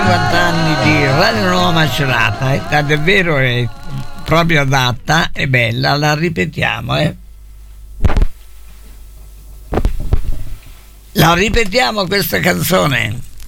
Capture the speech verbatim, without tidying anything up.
cinquanta anni di Radio Nuova Macerata, è davvero è proprio adatta e bella, la ripetiamo, eh. La ripetiamo questa canzone.